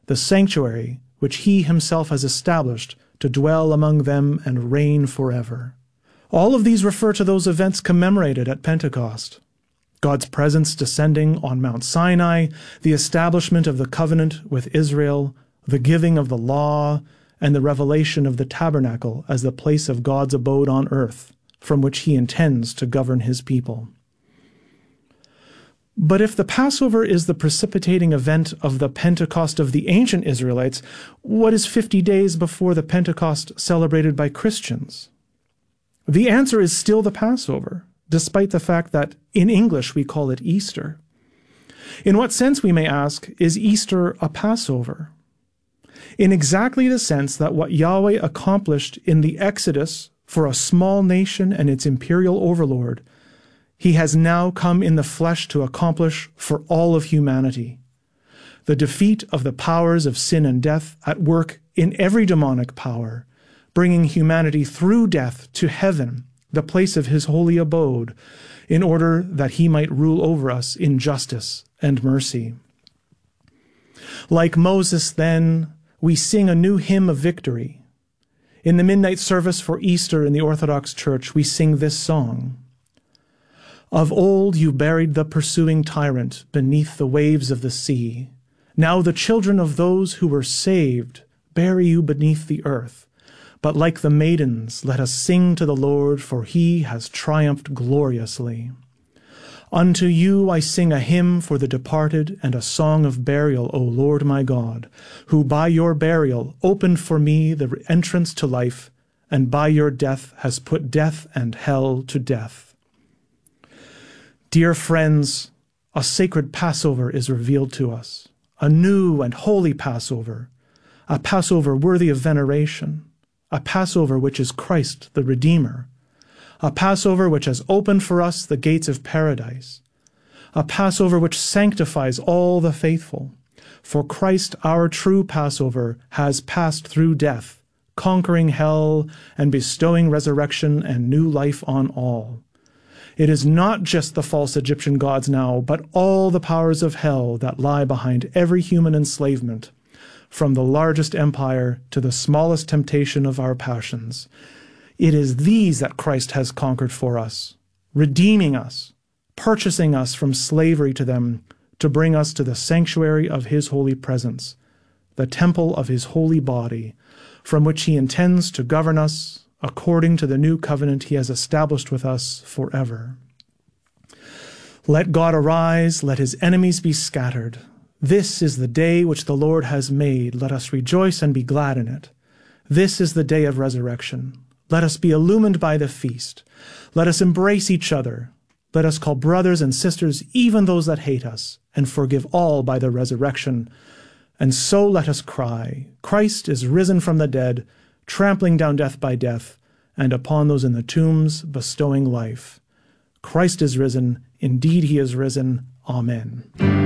the sanctuary which he himself has established to dwell among them and reign forever. All of these refer to those events commemorated at Pentecost: God's presence descending on Mount Sinai, the establishment of the covenant with Israel, the giving of the law, and the revelation of the tabernacle as the place of God's abode on earth, from which he intends to govern his people. But if the Passover is the precipitating event of the Pentecost of the ancient Israelites, what is 50 days before the Pentecost celebrated by Christians? The answer is still the Passover, despite the fact that in English we call it Easter. In what sense, we may ask, is Easter a Passover? In exactly the sense that what Yahweh accomplished in the Exodus for a small nation and its imperial overlord, he has now come in the flesh to accomplish for all of humanity. The defeat of the powers of sin and death at work in every demonic power, bringing humanity through death to heaven, the place of his holy abode, in order that he might rule over us in justice and mercy. Like Moses, then, we sing a new hymn of victory. In the midnight service for Easter in the Orthodox Church, we sing this song: Of old you buried the pursuing tyrant beneath the waves of the sea. Now the children of those who were saved bury you beneath the earth. But like the maidens, let us sing to the Lord, for he has triumphed gloriously. Unto you I sing a hymn for the departed and a song of burial, O Lord my God, who by your burial opened for me the entrance to life, and by your death has put death and hell to death. Dear friends, a sacred Passover is revealed to us, a new and holy Passover, a Passover worthy of veneration, a Passover which is Christ the Redeemer, a Passover which has opened for us the gates of paradise, a Passover which sanctifies all the faithful. For Christ, our true Passover, has passed through death, conquering hell and bestowing resurrection and new life on all. It is not just the false Egyptian gods now, but all the powers of hell that lie behind every human enslavement, from the largest empire to the smallest temptation of our passions. It is these that Christ has conquered for us, redeeming us, purchasing us from slavery to them, to bring us to the sanctuary of his holy presence, the temple of his holy body, from which he intends to govern us according to the new covenant he has established with us forever. Let God arise, let his enemies be scattered. This is the day which the Lord has made. Let us rejoice and be glad in it. This is the day of resurrection. Let us be illumined by the feast. Let us embrace each other. Let us call brothers and sisters even those that hate us, and forgive all by the resurrection. And so let us cry, Christ is risen from the dead, trampling down death by death, and upon those in the tombs bestowing life. Christ is risen, indeed he is risen. Amen.